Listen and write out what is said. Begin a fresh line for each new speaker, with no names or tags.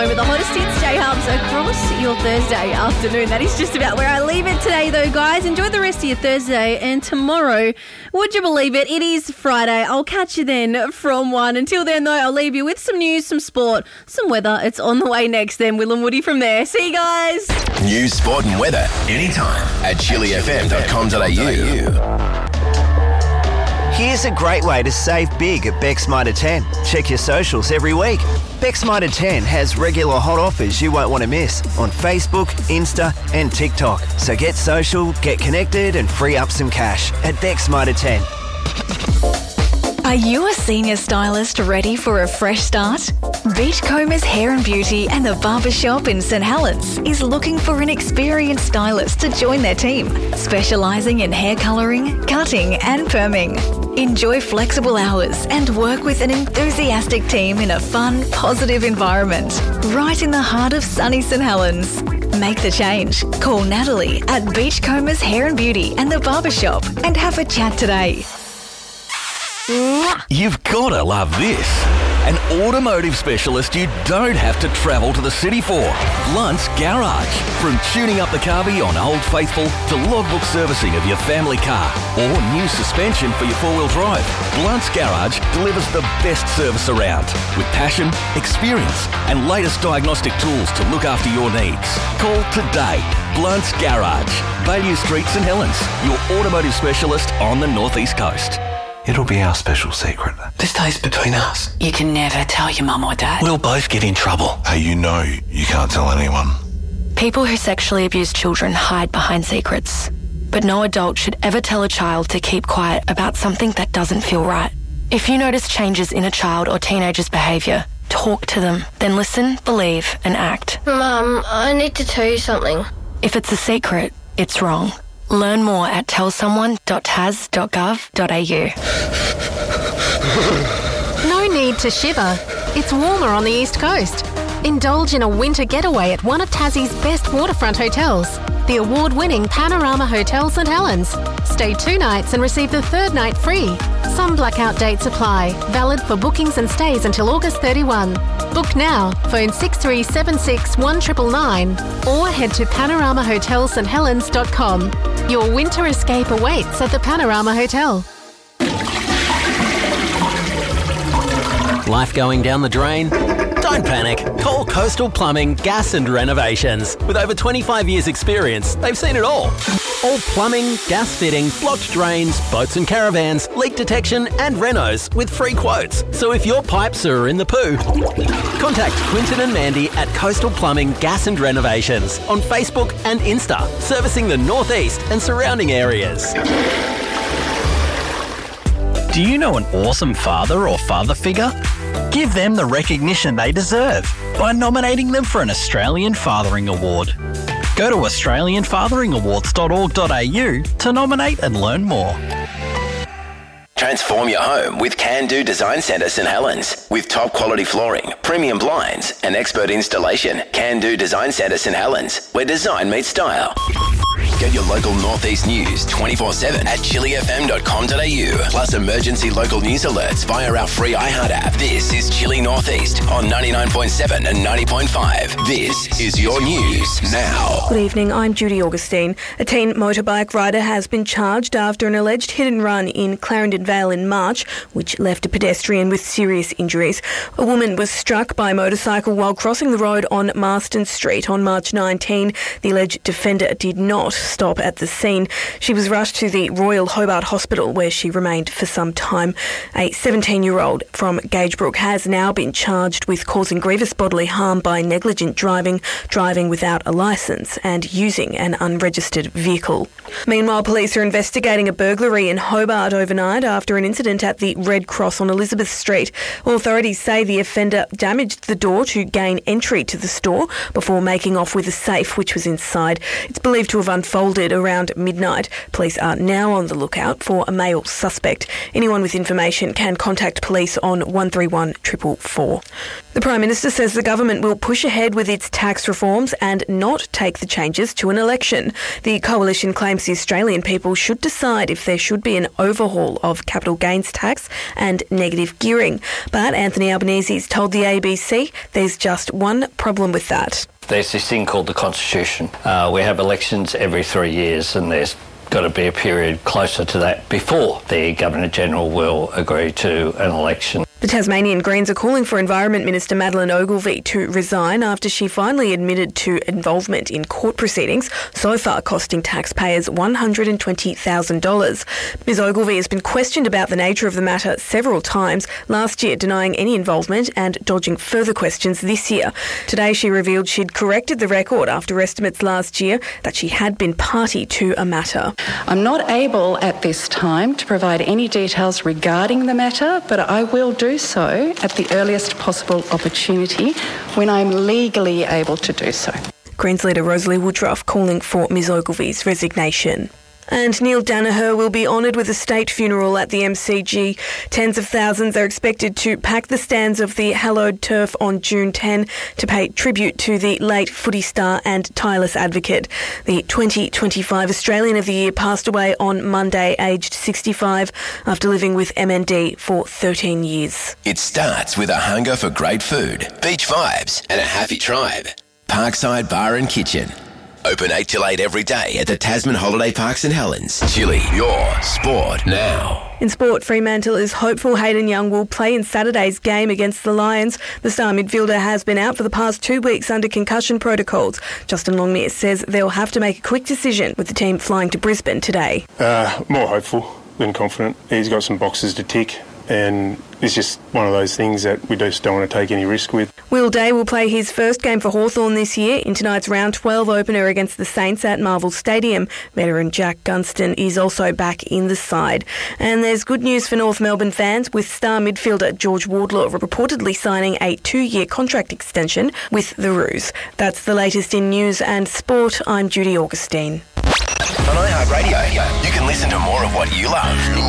home with the hottest hits, J-Hubs, across your Thursday afternoon. That is just about where I leave it today, though, guys. Enjoy the rest of your Thursday. And tomorrow, would you believe it, it is Friday. I'll catch you then from 1. Until then, though, I'll leave you with some news, some sport, some weather. It's on the way next then. Will and Woody from there. See you guys.
News, sport and weather anytime at chilifm.com.au.
Here's a great way to save big at Beck's Mitre 10. Check your socials every week. Beck's Mitre 10 has regular hot offers you won't want to miss on Facebook, Insta and TikTok. So get social, get connected and free up some cash at Beck's Mitre 10.
Are you a senior stylist ready for a fresh start? Beachcombers Hair and Beauty and the Barbershop in St Helens is looking for an experienced stylist to join their team, specialising in hair colouring, cutting and perming. Enjoy flexible hours and work with an enthusiastic team in a fun, positive environment, right in the heart of sunny St Helens. Make the change. Call Natalie at Beachcombers Hair and Beauty and the Barbershop and have a chat today.
You've got to love this. An automotive specialist you don't have to travel to the city for. Blunt's Garage. From tuning up the carby on Old Faithful to logbook servicing of your family car or new suspension for your four-wheel drive, Blunt's Garage delivers the best service around with passion, experience and latest diagnostic tools to look after your needs. Call today. Blunt's Garage. Bayview Street, St Helens. Your automotive specialist on the North East Coast.
It'll be our special secret.
This stays between us. You can never tell your mum or dad.
We'll both get in trouble.
Hey, you know you can't tell anyone.
People who sexually abuse children hide behind secrets. But no adult should ever tell a child to keep quiet about something that doesn't feel right. If you notice changes in a child or teenager's behaviour, talk to them. Then listen, believe and act.
Mum, I need to tell you something.
If it's a secret, it's wrong. Learn more at tellsomeone.tas.gov.au.
No need to shiver. It's warmer on the East Coast. Indulge in a winter getaway at one of Tassie's best waterfront hotels, the award-winning Panorama Hotel St Helens. Stay 2 nights and receive the 3rd night free. Some blackout dates apply. Valid for bookings and stays until August 31. Book now. Phone 6376 1999 or head to panoramahotelssthelens.com. Your winter escape awaits at the Panorama Hotel.
Life going down the drain? Don't panic. Call Coastal Plumbing, Gas and Renovations. With over 25 years experience, they've seen it all. All plumbing, gas fitting, blocked drains, boats and caravans, leak detection and renos with free quotes. So if your pipes are in the poo, contact Quinton and Mandy at Coastal Plumbing, Gas and Renovations on Facebook and Insta, servicing the North East and surrounding areas.
Do you know an awesome father or father figure? Give them the recognition they deserve by nominating them for an Australian Fathering Award. Go to australianfatheringawards.org.au to nominate and learn more.
Transform your home with Can Do Design Centre St Helens. With top quality flooring, premium blinds and expert installation. Can Do Design Centre St Helens, where design meets style. Get your local Northeast news 24/7 at chilifm.com.au. Plus emergency local news alerts via our free iHeart app. This is Chili Northeast on 99.7 and 90.5. This is your news now.
Good evening, I'm Judy Augustine. A teen motorbike rider has been charged after an alleged hit and run in Clarendon Vale in March, which left a pedestrian with serious injuries. A woman was struck by a motorcycle while crossing the road on Marston Street on March 19. The alleged defender did not stop at the scene. She was rushed to the Royal Hobart Hospital where she remained for some time. A 17-year-old from Gagebrook has now been charged with causing grievous bodily harm by negligent driving, driving without a licence and using an unregistered vehicle. Meanwhile, police are investigating a burglary in Hobart overnight after an incident at the Red Cross on Elizabeth Street. Authorities say the offender damaged the door to gain entry to the store before making off with a safe which was inside. It's believed to have unfolded around midnight. Police are now on the lookout for a male suspect. Anyone with information can contact police on 131 444. The Prime Minister says the government will push ahead with its tax reforms and not take the changes to an election. The coalition claims claims the Australian people should decide if there should be an overhaul of capital gains tax and negative gearing. But Anthony Albanese's told the ABC there's just one problem with that.
There's this thing called the Constitution. We have elections every 3 years, and there's got to be a period closer to that before the Governor-General will agree to an election.
The Tasmanian Greens are calling for Environment Minister Madeleine Ogilvie to resign after she finally admitted to involvement in court proceedings, so far costing taxpayers $120,000. Ms Ogilvie has been questioned about the nature of the matter several times, last year denying any involvement and dodging further questions this year. Today she revealed she'd corrected the record after estimates last year that she had been party to a matter.
I'm not able at this time to provide any details regarding the matter, but I will do so at the earliest possible opportunity when I'm legally able to do so.
Greens leader Rosalie Woodruff calling for Ms Ogilvie's resignation. And Neil Danaher will be honoured with a state funeral at the MCG. Tens of thousands are expected to pack the stands of the hallowed turf on June 10 to pay tribute to the late footy star and tireless advocate. The 2025 Australian of the Year passed away on Monday, aged 65, after living with MND for 13 years.
It starts with a hunger for great food, beach vibes, and a happy tribe. Parkside Bar and Kitchen. Open 8 till 8 every day at the Tasman Holiday Park St Helens. Chili, your sport now.
In sport, Fremantle is hopeful Hayden Young will play in Saturday's game against the Lions. The star midfielder has been out for the past 2 weeks under concussion protocols. Justin Longmire says they'll have to make a quick decision with the team flying to Brisbane today.
More hopeful than confident. He's got some boxes to tick, and it's just one of those things that we just don't want to take any risk with.
Will Day will play his first game for Hawthorn this year in tonight's round 12 opener against the Saints at Marvel Stadium. Veteran Jack Gunston is also back in the side. And there's good news for North Melbourne fans, with star midfielder George Wardlaw reportedly signing a 2-year contract extension with the Roos. That's the latest in news and sport. I'm Judy Augustine.
On iHeartRadio, you can listen to more of what you love